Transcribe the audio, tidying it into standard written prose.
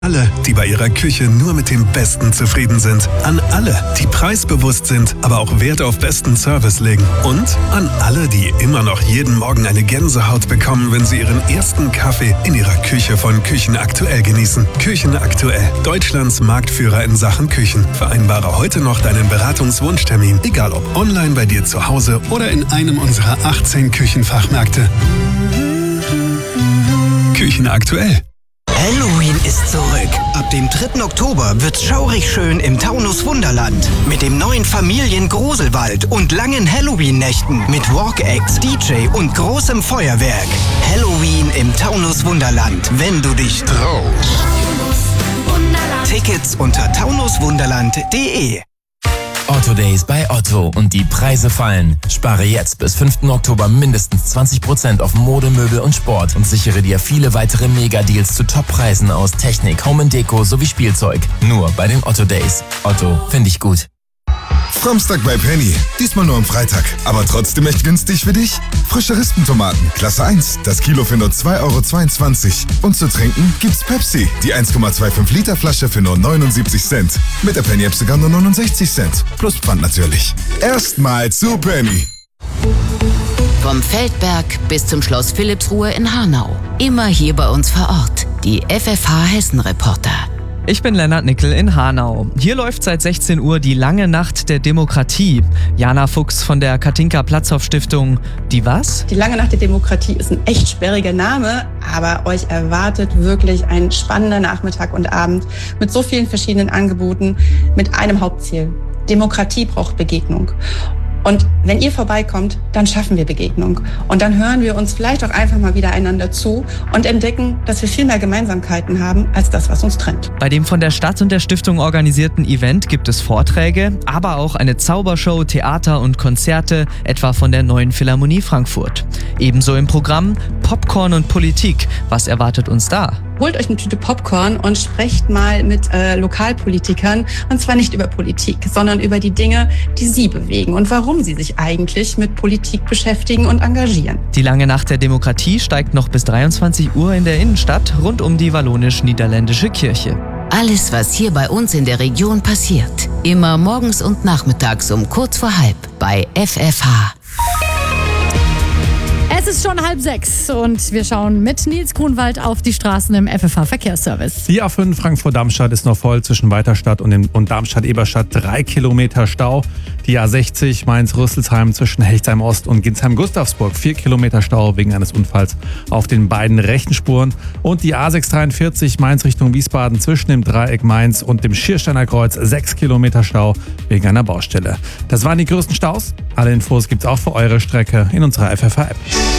Alle, die bei ihrer Küche nur mit dem Besten zufrieden sind. An alle, die preisbewusst sind, aber auch Wert auf besten Service legen. Und an alle, die immer noch jeden Morgen eine Gänsehaut bekommen, wenn sie ihren ersten Kaffee in ihrer Küche von Küchen Aktuell genießen. Küchen Aktuell, Deutschlands Marktführer in Sachen Küchen. Vereinbare heute noch deinen Beratungswunschtermin, egal ob online bei dir zu Hause oder in einem unserer 18 Küchenfachmärkte. Küchen Aktuell. Halloween ist zurück. Ab dem 3. Oktober wird's schaurig schön im Taunus Wunderland. Mit dem neuen Familiengruselwald und langen Halloween-Nächten mit Walk-Acts, DJ und großem Feuerwerk. Halloween im Taunus Wunderland, wenn du dich traust. Tickets unter taunuswunderland.de. Otto Days bei Otto und die Preise fallen. Spare jetzt bis 5. Oktober mindestens 20% auf Mode, Möbel und Sport und sichere dir viele weitere Mega-Deals zu Top-Preisen aus Technik, Home & Deko sowie Spielzeug. Nur bei den Otto Days. Otto, finde ich gut. Samstag bei Penny. Diesmal nur am Freitag. Aber trotzdem echt günstig für dich? Frische Rispentomaten, Klasse 1. Das Kilo für nur 2,22 €. Und zu trinken gibt's Pepsi. Die 1,25 Liter Flasche für nur 79 Cent. Mit der Penny-App sogar nur 69 Cent. Plus Pfand natürlich. Erstmal zu Penny. Vom Feldberg bis zum Schloss Philippsruhe in Hanau. Immer hier bei uns vor Ort. Die FFH Hessen-Reporter. Ich bin Lennart Nickel in Hanau. Hier läuft seit 16 Uhr die lange Nacht der Demokratie. Jana Fuchs von der Katinka-Platzhoff-Stiftung. Die was? Die lange Nacht der Demokratie ist ein echt sperriger Name, aber euch erwartet wirklich ein spannender Nachmittag und Abend mit so vielen verschiedenen Angeboten, mit einem Hauptziel. Demokratie braucht Begegnung. Und wenn ihr vorbeikommt, dann schaffen wir Begegnung. Und dann hören wir uns vielleicht auch einfach mal wieder einander zu und entdecken, dass wir viel mehr Gemeinsamkeiten haben, als das, was uns trennt. Bei dem von der Stadt und der Stiftung organisierten Event gibt es Vorträge, aber auch eine Zaubershow, Theater und Konzerte, etwa von der Neuen Philharmonie Frankfurt. Ebenso im Programm Popcorn und Politik. Was erwartet uns da? Holt euch eine Tüte Popcorn und sprecht mal mit Lokalpolitikern. Und zwar nicht über Politik, sondern über die Dinge, die sie bewegen und warum sie sich eigentlich mit Politik beschäftigen und engagieren. Die lange Nacht der Demokratie steigt noch bis 23 Uhr in der Innenstadt rund um die wallonisch-niederländische Kirche. Alles, was hier bei uns in der Region passiert. Immer morgens und nachmittags um kurz vor halb bei FFH. Es ist schon 5:30 und wir schauen mit Nils Grunwald auf die Straßen im FFH Verkehrsservice. Die A5 Frankfurt-Darmstadt ist noch voll zwischen Weiterstadt und Darmstadt-Eberstadt. 3 Kilometer Stau. Die A60 Mainz-Rüsselsheim zwischen Hechtsheim-Ost und Ginsheim-Gustavsburg. 4 Kilometer Stau wegen eines Unfalls auf den beiden rechten Spuren. Und die A643 Mainz Richtung Wiesbaden zwischen dem Dreieck Mainz und dem Schiersteiner Kreuz. 6 Kilometer Stau wegen einer Baustelle. Das waren die größten Staus. Alle Infos gibt's auch für eure Strecke in unserer FFH-App.